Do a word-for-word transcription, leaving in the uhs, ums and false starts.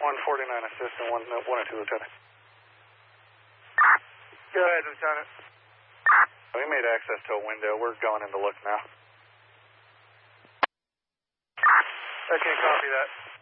one forty-nine assistant, one, uh, one and two, Lieutenant. Go ahead, Lieutenant. We made access to a window. We're going in to look now. Okay, copy that.